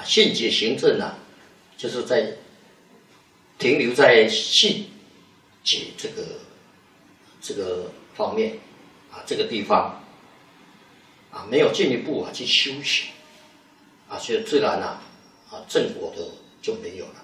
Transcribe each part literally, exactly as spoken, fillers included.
信解行证啊，就是在停留在信解这个这个方面啊，这个地方啊，没有进一步啊去修行啊，所以自然啊啊正果的就没有了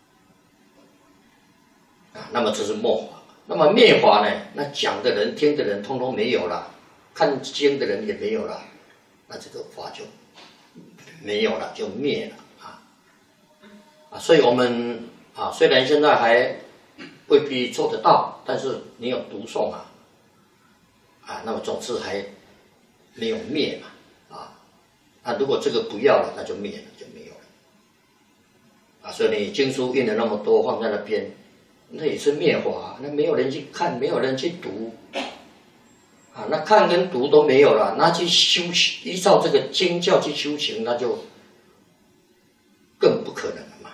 啊。那么这是末法，那么灭法呢？那讲的人、听的人，通通没有了，看经的人也没有了，那这个法就没有了，就灭了啊啊！所以我们啊，虽然现在还未必做得到，但是你有读诵啊啊，那么总之还没有灭嘛啊。那如果这个不要了，那就灭了，就没有了啊。所以你经书印了那么多放在那边，那也是灭法，那没有人去看，没有人去读啊，那看跟读都没有了，那去修行，依照这个经教去修行，那就更不可能了嘛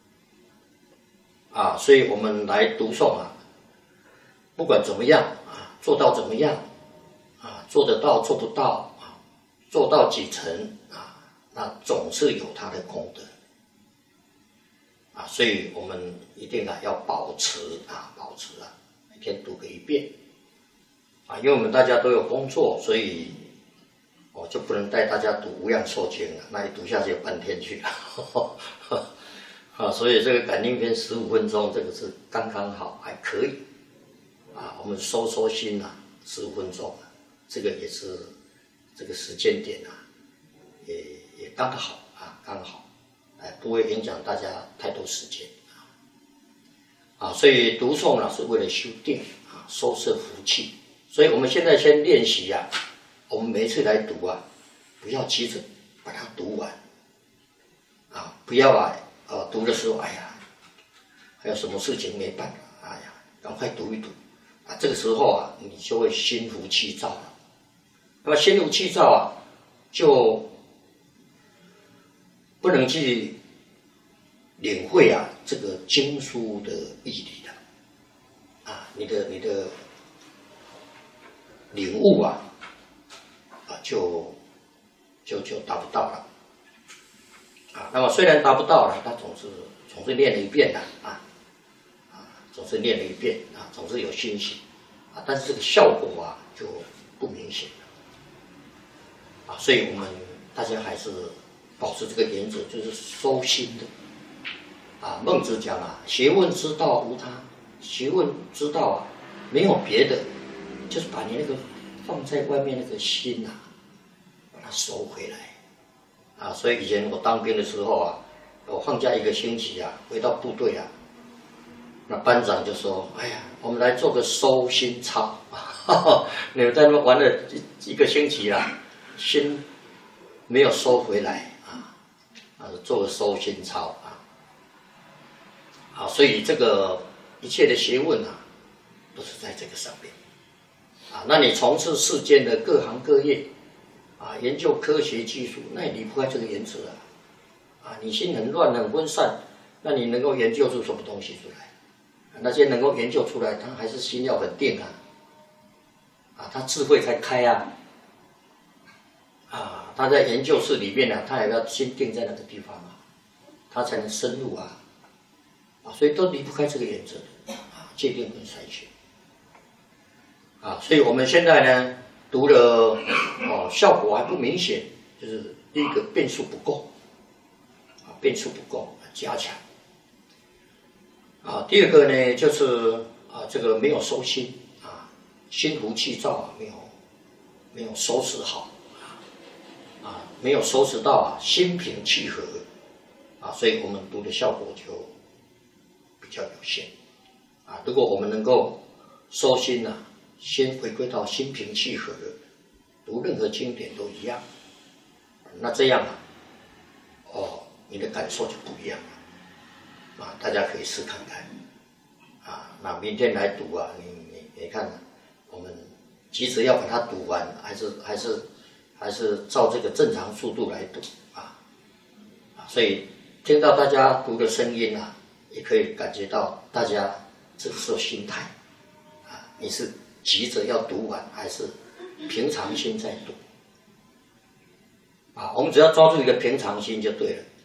啊。所以我们来读诵啊，不管怎么样啊，做到怎么样啊，做得到做不到啊，做到几成啊，那总是有它的功德啊。所以我们一定啊要保持啊，保持啊，每天读个一遍啊。因为我们大家都有工作，所以我就不能带大家读《无量寿经》了，那一读下去有半天去了啊。所以这个感应篇十五分钟，这个是刚刚好，还可以啊。我们收收心啊，十五分钟，这个也是这个时间点啊，也也刚好啊，刚好。哎，不会影响大家太多时间啊，所以读诵呢是为了修定啊，收摄福气。所以我们现在先练习啊，我们每一次来读啊，不要急着把它读完啊，不要啊，呃，读的时候，哎呀，还有什么事情没办法，哎呀，赶快读一读啊，这个时候啊，你就会心浮气躁了。那么心浮气躁啊，就不能去领会啊这个经书的义理了啊，你的你的领悟啊啊就就就达不到了啊。那么虽然达不到了，他总是总是念了一遍了啊啊，总是念了一遍啊，总是有欣喜啊，但是这个效果啊就不明显了啊。所以我们大家还是保持这个原则，就是收心的啊。孟子讲啊，学问之道无他，学问之道啊，没有别的，就是把你那个放在外面那个心啊，把它收回来啊。所以以前我当兵的时候啊，我放假一个星期啊，回到部队啊，那班长就说：“哎呀，我们来做个收心操，你们在那边玩了一一个星期啦，心没有收回来。”啊，做个收心操啊，啊，所以这个一切的学问啊，都是在这个上面啊。那你从事世间的各行各业啊，研究科学技术，那也离不开这个原则啊。啊，你心很乱很分散，那你能够研究出什么东西出来？啊、那些能够研究出来，他还是心要很定啊，啊，他智慧才开啊。啊，他在研究室里面呢、啊，他也要心定在那个地方啊，他才能深入啊，啊，所以都离不开这个原则啊，界定跟筛选啊，所以我们现在呢读了哦，效果还不明显，就是第一个变数不够啊，变数不够，加强啊，第二个呢就是啊，这个没有收心啊，心浮气躁啊，没有没有收拾好。啊，没有收拾到啊，心平气和啊，所以我们读的效果就比较有限啊。如果我们能够收心啊，先回归到心平气和，读任何经典都一样，那这样啊，哦，你的感受就不一样了啊。大家可以试看看啊。那明天来读啊，你你你看，我们急着要把它读完，还是还是。还是照这个正常速度来读啊，啊，所以听到大家读的声音啊，也可以感觉到大家这个时候心态啊，你是急着要读完，还是平常心在读啊？我们只要抓住一个平常心就对了。